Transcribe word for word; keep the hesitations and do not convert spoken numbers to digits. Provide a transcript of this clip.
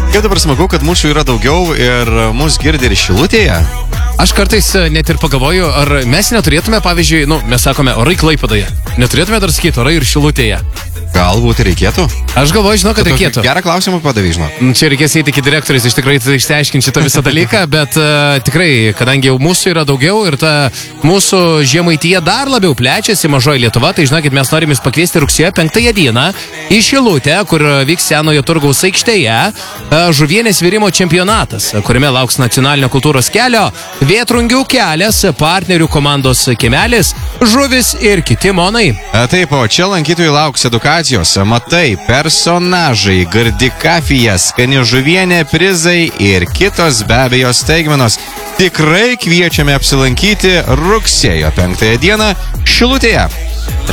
Kaip dabar smagu, kad mūsų yra daugiau ir mus girdi ir Šilutėje. Aš kartais net ir pagalvoju, ar mes neturėtume, pavyzdžiui, nu, mes sakome orai Klaipėdoje. Neturėtume dar sakyti orai ir Šilutėje. Galbūt reikėtų. Aš galvoju, žinau, kad reikėtų. Gerą klausimą padavai, žinau. Čia reikės eiti iki direktorius, iš tikrųjų išsiaiškinti šitą visą dalyką, bet uh, tikrai, kadangi jau mūsų yra daugiau ir ta mūsų Žemaitija dar labiau plečiasi, mažoji Lietuva, tai žinokit, mes norim jūs pakviesti rugsėjo penktąją dieną į Šilutę, kur vyks Senojo turgaus aikštėje uh, žuvienės virimo čempionatas, kuriame lauks nacionalinio kultūros kelio, Vėtrungių kelias, partnerių komandos kiemelis, žuvis ir kiti monai. A, taip, o čia lankytojų lauks edukacijos, matai, personažai, gardi kafija, skani žuvienė, prizai ir kitos be abejo staigmenos. Tikrai kviečiame apsilankyti rugsėjo penktąją dieną Šilutėje.